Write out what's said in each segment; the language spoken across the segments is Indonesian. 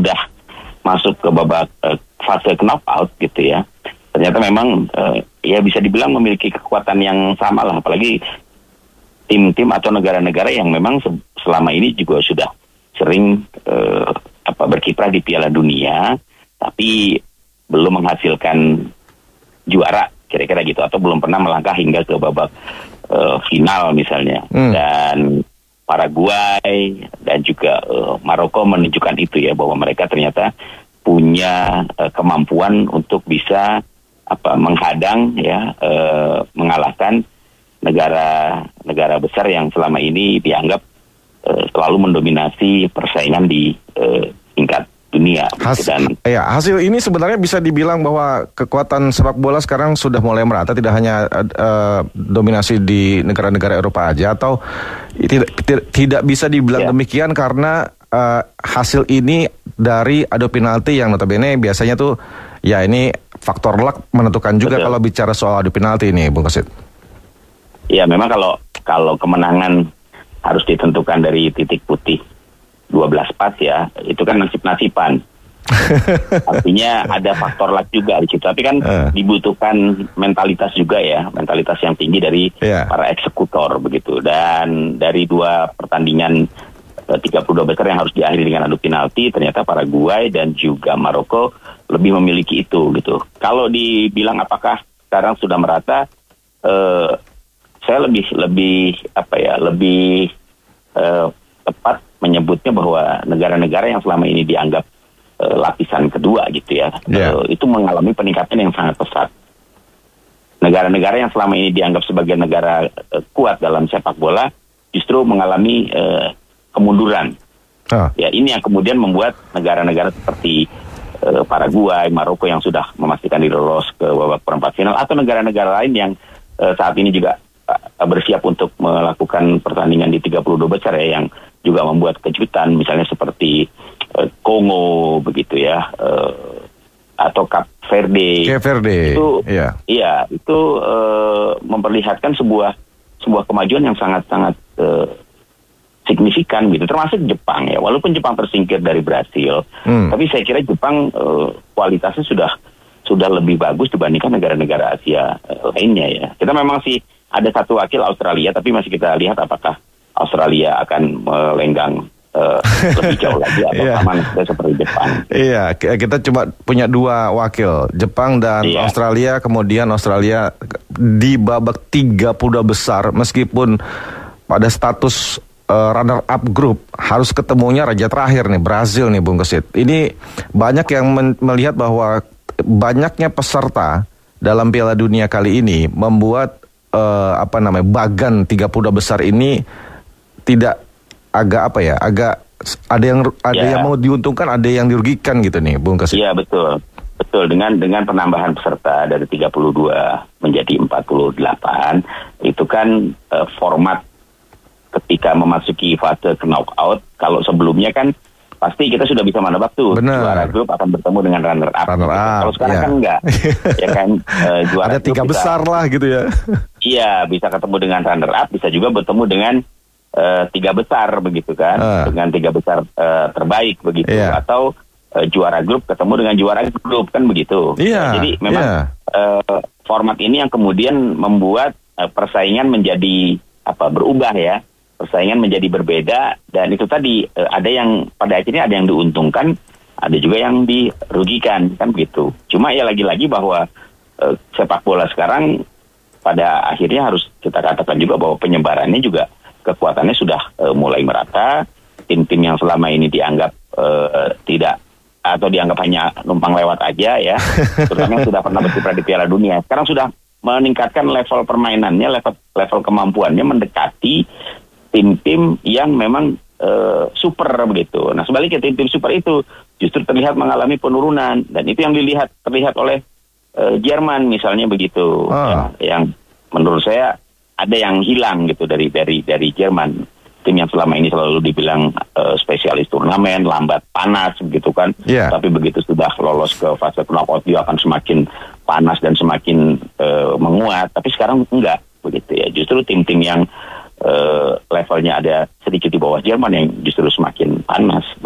sudah masuk ke babak fase knockout gitu ya, ternyata memang ya bisa dibilang memiliki kekuatan yang sama lah, apalagi tim-tim atau negara-negara yang memang selama ini juga sudah sering berkiprah di Piala Dunia, tapi belum menghasilkan juara kira-kira gitu, atau belum pernah melangkah hingga ke babak final misalnya. Dan Paraguay dan juga Maroko menunjukkan itu ya, bahwa mereka ternyata punya kemampuan untuk bisa menghadang ya, mengalahkan negara besar yang selama ini dianggap selalu mendominasi persaingan di tingkat dunia. Hasil ini sebenarnya bisa dibilang bahwa kekuatan sepak bola sekarang sudah mulai merata, tidak hanya dominasi di negara-negara Eropa aja, atau tidak bisa dibilang demikian karena hasil ini dari adu penalti yang notabene biasanya tuh ya ini faktor luck menentukan juga. Betul. Kalau bicara soal adu penalti ini, Bung Kesit. Ya memang kalau kemenangan harus ditentukan dari titik putih 12 pas ya, itu kan nasib-nasiban. Artinya ada faktor luck juga di situ. Tapi kan dibutuhkan mentalitas juga ya, mentalitas yang tinggi dari para eksekutor begitu. Dan dari 2 pertandingan 32 besar yang harus diakhiri dengan adu penalti, ternyata Paraguay dan juga Maroko lebih memiliki itu gitu. Kalau dibilang apakah sekarang sudah merata, saya lebih tepat menyebutnya bahwa negara-negara yang selama ini dianggap lapisan kedua gitu ya, itu mengalami peningkatan yang sangat pesat. Negara-negara yang selama ini dianggap sebagai negara kuat dalam sepak bola justru mengalami kemunduran. Ya, ini yang kemudian membuat negara-negara seperti Paraguay, Maroko yang sudah memastikan diri lolos ke babak perempat final, atau negara-negara lain yang saat ini juga bersiap untuk melakukan pertandingan di 32 besar ya, yang juga membuat kejutan, misalnya seperti Kongo begitu ya, atau Cape Verde. Itu itu memperlihatkan sebuah kemajuan yang sangat-sangat signifikan gitu, termasuk Jepang ya, walaupun Jepang tersingkir dari Brasil, tapi saya kira Jepang kualitasnya sudah lebih bagus dibandingkan negara-negara Asia lainnya ya. Kita memang sih ada satu wakil Australia, tapi masih kita lihat apakah Australia akan melenggang lebih jauh lagi atau sama seperti Jepang. Iya, kita cuma punya 2 wakil, Jepang dan Australia. Kemudian Australia di babak 32 besar, meskipun pada status runner up grup, harus ketemunya raja terakhir nih, Brazil nih, Bung Kesit. Ini banyak yang melihat bahwa banyaknya peserta dalam Piala Dunia kali ini membuat bagan 32 besar ini tidak agak ada yang mau diuntungkan, ada yang dirugikan gitu nih, Bung Kesit. Iya, betul dengan penambahan peserta dari 32 menjadi 48, itu kan format ketika memasuki fase knockout. Kalau sebelumnya kan pasti kita sudah bisa menebak tuh, juara grup akan bertemu dengan runner up. Kalau sekarang kan enggak. Ya kan, juara ada 3 besar lah gitu ya. Iya, bisa ketemu dengan runner up, bisa juga bertemu dengan 3 besar begitu kan, dengan 3 besar terbaik begitu, atau juara grup ketemu dengan juara grup kan begitu. Jadi memang format ini yang kemudian membuat persaingan menjadi berubah ya. Persaingan menjadi berbeda, dan itu tadi ada yang pada akhirnya ada yang diuntungkan, ada juga yang dirugikan kan begitu. Cuma ya lagi-lagi bahwa sepak bola sekarang pada akhirnya harus kita katakan juga bahwa penyebarannya juga kekuatannya sudah mulai merata. Tim-tim yang selama ini dianggap tidak atau dianggap hanya numpang lewat aja ya, terutama yang sudah pernah berkiprah di Piala Dunia, sekarang sudah meningkatkan level permainannya, level kemampuannya mendekati tim-tim yang memang super begitu. Nah, sebaliknya tim-tim super itu justru terlihat mengalami penurunan, dan itu yang terlihat oleh Jerman misalnya begitu. Yang menurut saya ada yang hilang gitu dari Jerman. Tim yang selama ini selalu dibilang spesialis turnamen, lambat panas begitu kan. Tapi begitu sudah lolos ke fase knockout, dia akan semakin panas dan semakin menguat. Tapi sekarang enggak begitu ya. Justru tim-tim yang levelnya ada sedikit di bawah Jerman yang justru semakin panas begitu.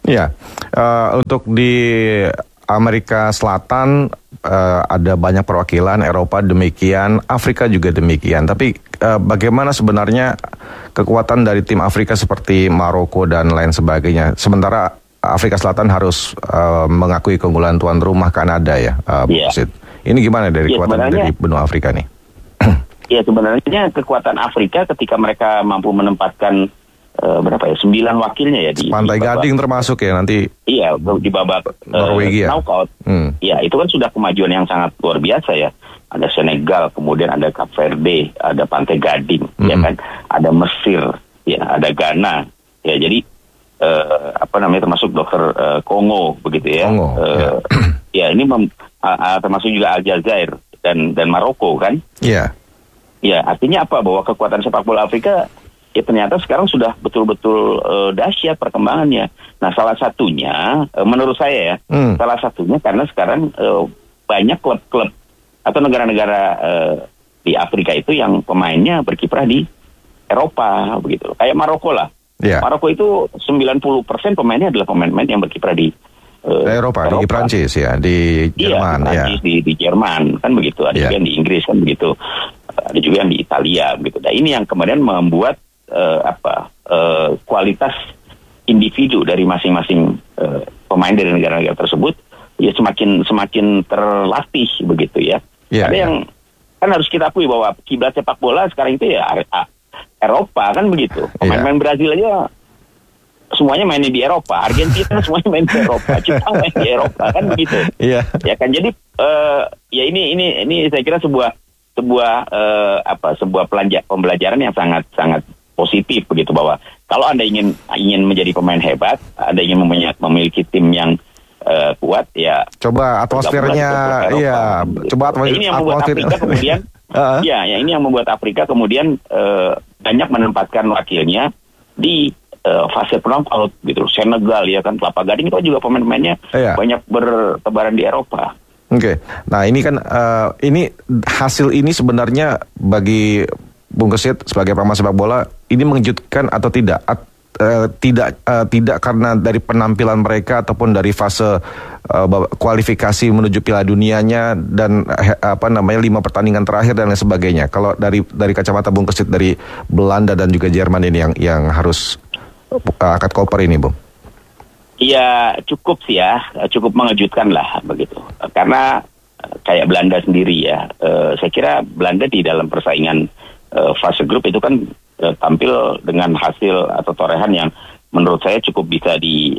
Ya, untuk di Amerika Selatan ada banyak perwakilan, Eropa demikian, Afrika juga demikian. Tapi bagaimana sebenarnya kekuatan dari tim Afrika seperti Maroko dan lain sebagainya? Sementara Afrika Selatan harus mengakui keunggulan tuan rumah Kanada ya, Sid. Ini gimana dari kekuatan dari benua Afrika nih? Ya, sebenarnya kekuatan Afrika ketika mereka mampu menempatkan 9 wakilnya ya di Pantai Gading termasuk ya nanti. Iya, di babak Norwegia knockout. Ya, itu kan sudah kemajuan yang sangat luar biasa ya. Ada Senegal, kemudian ada Cape Verde, ada Pantai Gading, ya kan, ada Mesir, ya, ada Ghana. Ya, jadi termasuk Dr. Kongo begitu ya. Kongo, ya, ini termasuk juga Aljazair dan Maroko kan. Iya. Ya, artinya apa? Bahwa kekuatan sepak bola Afrika ya ternyata sekarang sudah betul-betul dahsyat perkembangannya. Nah, salah satunya menurut saya ya, salah satunya karena sekarang banyak klub-klub atau negara-negara di Afrika itu yang pemainnya berkiprah di Eropa begitu. Kayak Maroko lah. Yeah. Maroko itu 90% pemainnya adalah pemain-pemain yang berkiprah di Eropa, di Prancis ya, di Jerman ya. Di Jerman kan begitu. Ada juga yang di Inggris kan begitu. Ada juga yang di Italia begitu. Nah, ini yang kemudian membuat kualitas individu dari masing-masing pemain dari negara-negara tersebut ya semakin terlatih begitu ya. Ada yang kan harus kita akui bahwa kiblat sepak bola sekarang itu ya Eropa kan begitu. Pemain-pemain Brazil aja semuanya main di Eropa, Argentina semuanya main di Eropa, Jepang main di Eropa kan begitu. Ya kan, jadi ya ini saya kira sebuah pembelajaran yang sangat positif begitu, bahwa kalau Anda ingin menjadi pemain hebat, Anda ingin memiliki tim yang kuat ya. Coba atmosfernya, iya. Coba atmosfer. Ini yang membuat Afrika kemudian, ini yang membuat Afrika kemudian banyak menempatkan wakilnya di fase knockout gitu. Senegal ya kan, Kelapa Gading itu juga pemain-pemainnya banyak bertebaran di Eropa. Oke. Nah ini kan ini hasil ini sebenarnya bagi Bung Kesit sebagai pengamat sepak bola ini mengejutkan atau tidak? Tidak karena dari penampilan mereka ataupun dari fase kualifikasi menuju Piala Dunianya dan 5 pertandingan terakhir dan lain sebagainya. Kalau dari kacamata Bung Kesit dari Belanda dan juga Jerman ini yang harus angkat koper ini, Bung. Iya, cukup sih ya, cukup mengejutkan lah begitu. Karena kayak Belanda sendiri ya, saya kira Belanda di dalam persaingan fase grup itu kan tampil dengan hasil atau torehan yang menurut saya cukup bisa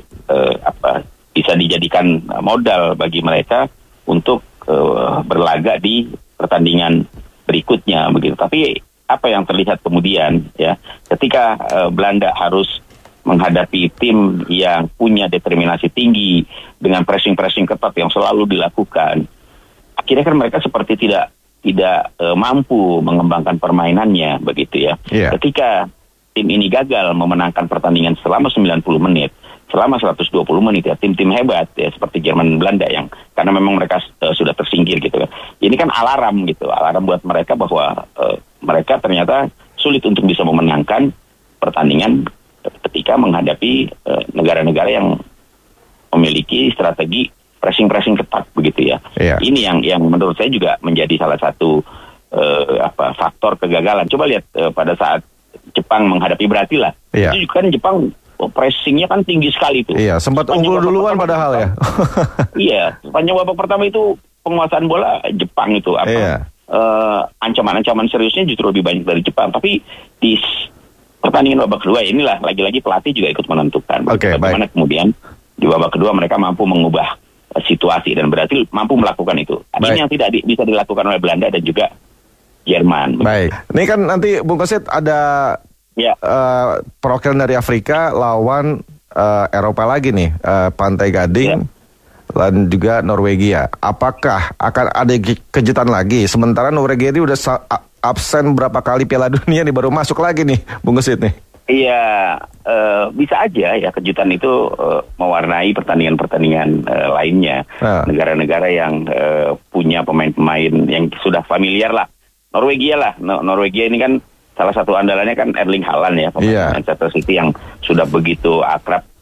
bisa dijadikan modal bagi mereka untuk berlaga di pertandingan berikutnya begitu. Tapi apa yang terlihat kemudian ya, ketika Belanda harus menghadapi tim yang punya determinasi tinggi dengan pressing ketat yang selalu dilakukan, akhirnya kan mereka seperti tidak mampu mengembangkan permainannya begitu ya. Ketika tim ini gagal memenangkan pertandingan selama 90 menit, selama 120 menit ya, tim-tim hebat ya seperti Jerman dan Belanda yang karena memang mereka sudah tersingkir gitu kan. Ini kan alarm buat mereka bahwa mereka ternyata sulit untuk bisa memenangkan pertandingan ketika menghadapi negara-negara yang memiliki strategi pressing ketat begitu ya. Ini yang menurut saya juga menjadi salah satu faktor kegagalan. Coba lihat pada saat Jepang menghadapi Brazil lah. Itu kan Jepang pressingnya kan tinggi sekali tuh. Iya, sempat unggul duluan padahal ya. Iya, sepanjang babak pertama itu penguasaan bola Jepang itu ancaman-ancaman seriusnya justru lebih banyak dari Jepang. Tapi di pertandingan babak kedua inilah lagi-lagi pelatih juga ikut menentukan bagaimana kemudian di babak kedua mereka mampu mengubah situasi dan berarti mampu melakukan itu. Ini yang tidak bisa dilakukan oleh Belanda dan juga Jerman. Baik. Ini kan nanti Bung Kesit ada perwakilan dari Afrika lawan Eropa lagi nih, Pantai Gading dan juga Norwegia. Apakah akan ada kejutan lagi? Sementara Norwegia ini udah absen berapa kali Piala Dunia nih, baru masuk lagi nih Bung Kesit nih. Iya, bisa aja ya kejutan itu mewarnai pertandingan-pertandingan lainnya. Negara-negara yang punya pemain-pemain yang sudah familiar lah. Norwegia ini kan salah satu andalannya kan Erling Haaland ya, pemain Manchester City yang sudah begitu akrab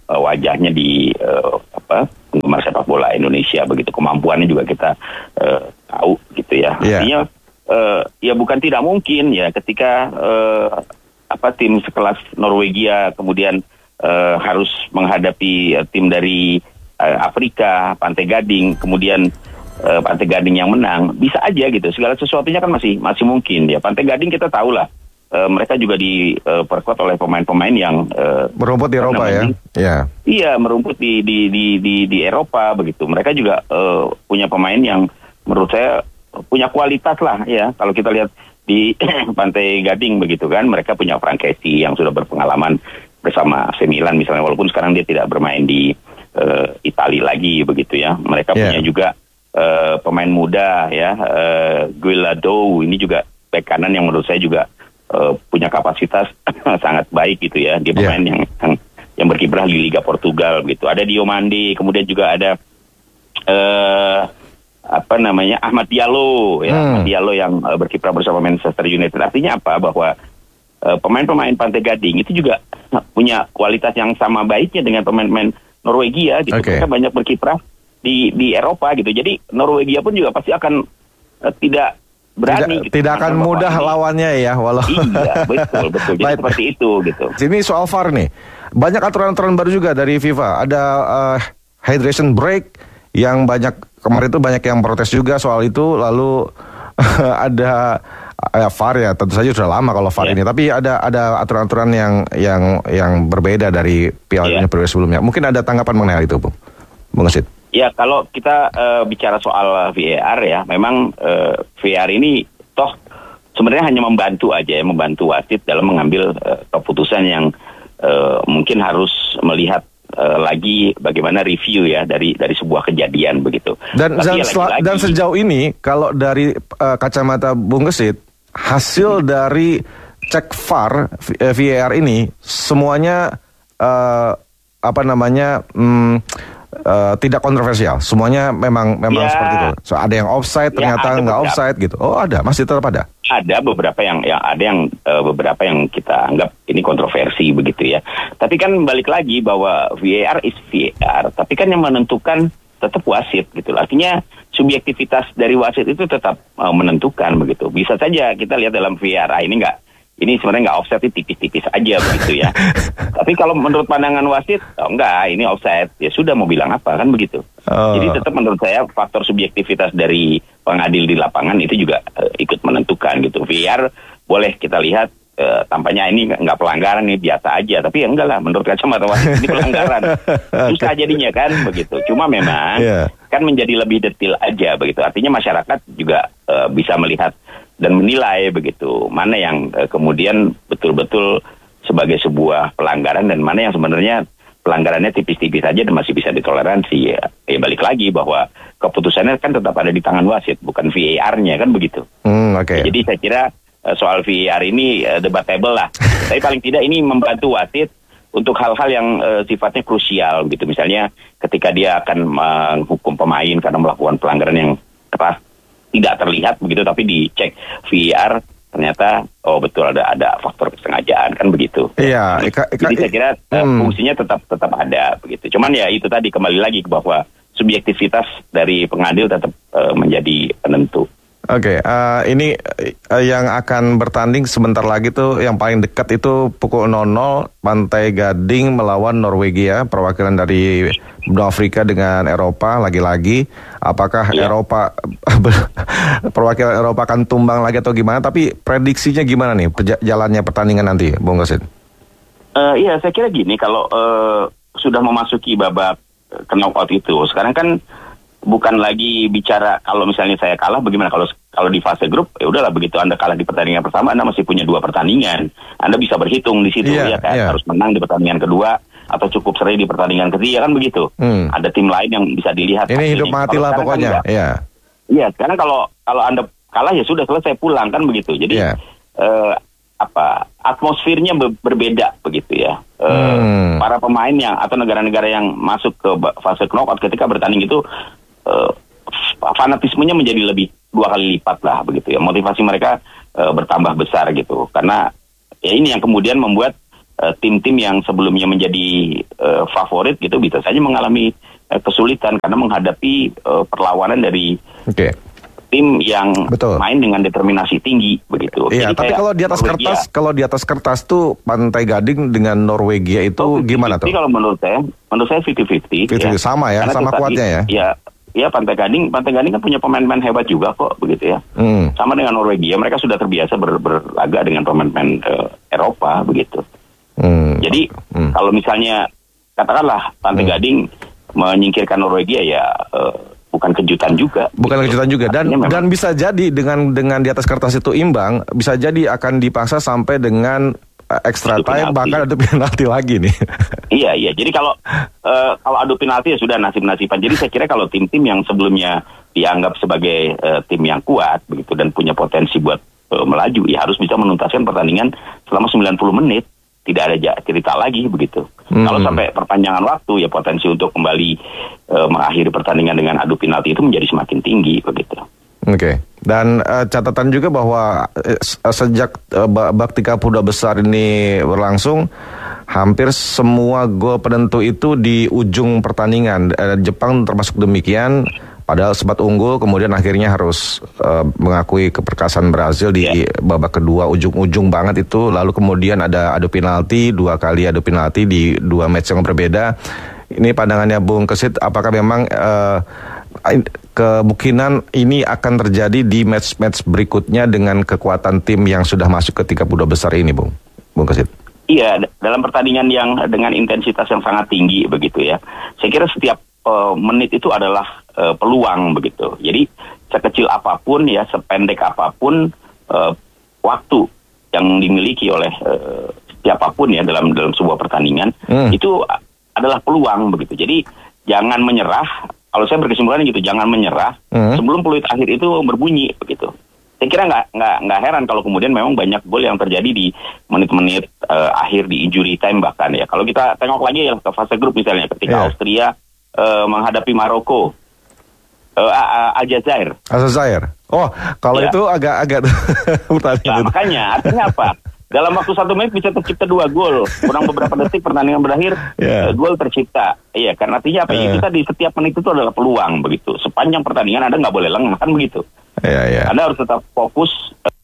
wajahnya di penggemar sepak bola Indonesia begitu, kemampuannya juga kita tahu gitu ya. Artinya ya bukan tidak mungkin ya ketika tim sekelas Norwegia kemudian harus menghadapi tim dari Afrika, Pantai Gading, kemudian Pantai Gading yang menang, bisa aja gitu. Segala sesuatunya kan masih mungkin ya. Pantai Gading kita tahu lah, mereka juga diperkuat oleh pemain-pemain yang merumput di Eropa ya. Iya, merumput di Eropa begitu. Mereka juga punya pemain yang menurut saya punya kualitas lah ya. Kalau kita lihat di Pantai Gading begitu kan, mereka punya Frank Kessie yang sudah berpengalaman bersama AC Milan misalnya, walaupun sekarang dia tidak bermain di Italia lagi begitu ya. Mereka punya juga pemain muda ya, Guilado ini juga bek kanan yang menurut saya juga punya kapasitas sangat baik gitu ya. Dia pemain yang berkiprah di Liga Portugal gitu. Ada Diomande, kemudian juga ada Ahmad Diallo ya. Ahmad Diallo yang berkiprah bersama Manchester United. Artinya apa? Bahwa pemain-pemain Pantai Gading itu juga punya kualitas yang sama baiknya dengan pemain-pemain Norwegia gitu. Mereka banyak berkiprah di Eropa gitu. Jadi Norwegia pun juga pasti akan tidak berani tidak akan mudah lawannya ya, iya betul jadi seperti itu gitu. Ini soal VAR nih, banyak aturan-aturan baru juga dari FIFA. Ada hydration break yang kemarin itu banyak yang protes juga soal itu. Lalu ada VAR ya, tentu saja sudah lama kalau VAR ini, tapi ada aturan-aturan yang berbeda dari Piala Dunia periode sebelumnya. Mungkin ada tanggapan mengenai hal itu, Bung Gesit? Ya, kalau kita bicara soal VAR ya, memang VAR ini toh sebenarnya hanya membantu wasit dalam mengambil keputusan yang mungkin harus melihat lagi bagaimana review ya dari sebuah kejadian begitu. Dan sejauh ini kalau dari kacamata Bung Gesit, hasil dari cek VAR ini semuanya tidak kontroversial, semuanya memang seperti itu. So, ada yang offside ternyata nggak offside gitu. Oh masih tetap ada. Ada beberapa beberapa yang kita anggap ini kontroversi begitu ya. Tapi kan balik lagi bahwa VAR is VAR. Tapi kan yang menentukan tetap wasit gitu. Artinya subjektivitas dari wasit itu tetap menentukan begitu. Bisa saja kita lihat dalam VAR ini sebenarnya nggak offside, tipis-tipis aja begitu ya. Tapi kalau menurut pandangan wasit, enggak, ini offside. Ya sudah, mau bilang apa kan begitu. Jadi tetap menurut saya faktor subjektivitas dari pengadil di lapangan itu juga ikut menentukan gitu. VAR boleh kita lihat tampaknya ini nggak pelanggaran, nih biasa aja. Tapi ya enggak lah, menurut kacamata wasit ini pelanggaran. Susah jadinya kan begitu. Cuma memang kan menjadi lebih detail aja begitu. Artinya masyarakat juga bisa melihat dan menilai begitu, mana yang kemudian betul-betul sebagai sebuah pelanggaran dan mana yang sebenarnya pelanggarannya tipis-tipis saja dan masih bisa ditoleransi ya. Balik lagi bahwa keputusannya kan tetap ada di tangan wasit, bukan VAR-nya kan begitu. Jadi saya kira soal VAR ini debatable lah. Tapi paling tidak ini membantu wasit untuk hal-hal yang sifatnya krusial gitu. Misalnya ketika dia akan menghukum pemain karena melakukan pelanggaran yang keras, tidak terlihat begitu, tapi dicek VAR ternyata betul ada faktor kesengajaan kan begitu. Iya. Jadi saya kira fungsinya tetap ada begitu. Cuman ya itu tadi kembali lagi bahwa subjektivitas dari pengadil tetap menjadi penentu. Ini yang akan bertanding sebentar lagi tuh, yang paling dekat itu pukul 00 Pantai Gading melawan Norwegia, perwakilan dari benua Afrika dengan Eropa lagi-lagi. Apakah Eropa perwakilan Eropa akan tumbang lagi atau gimana? Tapi prediksinya gimana nih jalannya pertandingan nanti, Bung Gesit? Iya, saya kira gini, kalau sudah memasuki babak knockout itu, sekarang kan bukan lagi bicara kalau misalnya saya kalah bagaimana. Kalau di fase grup ya udahlah, begitu Anda kalah di pertandingan pertama Anda masih punya 2 pertandingan. Anda bisa berhitung di situ harus menang di pertandingan kedua atau cukup seri di pertandingan ketiga kan begitu. Ada tim lain yang bisa dilihat. Ini hidup mati lah pokoknya. Iya, karena kalau Anda kalah ya sudah selesai, pulang kan begitu. Jadi atmosfernya berbeda begitu ya. Para pemain yang atau negara-negara yang masuk ke fase knockout ketika bertanding itu fanatismenya menjadi lebih 2 kali lipat lah begitu ya. Motivasi mereka bertambah besar gitu, karena ya ini yang kemudian membuat tim-tim yang sebelumnya menjadi favorit gitu bisa saja mengalami kesulitan karena menghadapi perlawanan dari tim yang main dengan determinasi tinggi begitu. Iya, tapi kalau di atas kertas tuh Pantai Gading dengan Norwegia itu gimana tuh? Kalau menurut saya 50-50. Ya. Sama ya, karena sama kuatnya ya. Iya, Pantai Gading kan punya pemain-pemain hebat juga kok begitu ya. Sama dengan Norwegia, mereka sudah terbiasa berlaga dengan pemain-pemain Eropa begitu. Jadi kalau misalnya katakanlah Pantai Gading menyingkirkan Norwegia ya bukan kejutan juga. Bukan kejutan juga dan bisa jadi dengan di atas kertas itu imbang, bisa jadi akan dipaksa sampai dengan extra time bahkan adu penalti lagi nih. Iya. Jadi kalau adu penalti ya sudah nasib-nasiban. Jadi saya kira kalau tim-tim yang sebelumnya dianggap sebagai tim yang kuat begitu dan punya potensi buat melaju ya harus bisa menuntaskan pertandingan selama 90 menit. Tidak ada cerita lagi begitu. Kalau sampai perpanjangan waktu ya potensi untuk kembali mengakhiri pertandingan dengan adu penalti itu menjadi semakin tinggi begitu. Oke. Dan catatan juga bahwa sejak babak 32 besar ini berlangsung, hampir semua gol penentu itu di ujung pertandingan. Jepang termasuk demikian. Padahal sempat unggul, kemudian akhirnya harus mengakui keperkasaan Brazil di babak kedua, ujung-ujung banget itu. Lalu kemudian ada adu penalti, 2 kali adu penalti di 2 match yang berbeda. Ini pandangannya Bung Kesit, apakah memang kemungkinan ini akan terjadi di match-match berikutnya dengan kekuatan tim yang sudah masuk ke 32 besar ini, Bung Kesit? Iya, dalam pertandingan yang dengan intensitas yang sangat tinggi begitu ya. Saya kira setiap menit itu adalah peluang begitu. Jadi sekecil apapun ya, sependek apapun waktu yang dimiliki oleh siapapun ya dalam sebuah pertandingan itu adalah peluang begitu. Jadi jangan menyerah. Kalau saya berkesimpulan gitu, jangan menyerah sebelum peluit akhir itu berbunyi begitu. Saya kira nggak heran kalau kemudian memang banyak gol yang terjadi di menit-menit akhir di injury time bahkan ya. Kalau kita tengok lagi ya ke fase grup misalnya ketika Austria menghadapi Maroko, Aljazair. Oh, kalau itu agak nah, makanya artinya apa? Dalam waktu 1 menit bisa tercipta 2 gol. Kurang beberapa detik pertandingan berakhir, gol tercipta. Iya, karena artinya apa? Itu tadi setiap menit itu adalah peluang begitu. Sepanjang pertandingan Anda nggak boleh lengah kan begitu. Anda harus tetap fokus